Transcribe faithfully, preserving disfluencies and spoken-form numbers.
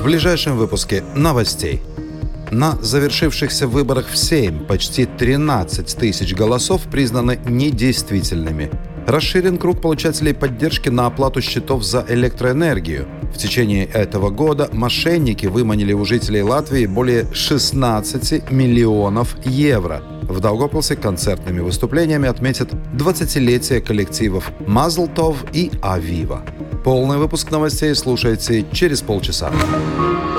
ближайшем выпуске новостей. На завершившихся выборах в Сейм почти тринадцать тысяч голосов признаны недействительными. Расширен круг получателей поддержки на оплату счетов за электроэнергию. В течение этого года мошенники выманили у жителей Латвии более шестнадцати миллионов евро. В Даугавпилсе концертными выступлениями отметят двадцатилетие коллективов Mazeltov и Aviva. Полный выпуск новостей слушайте через полчаса.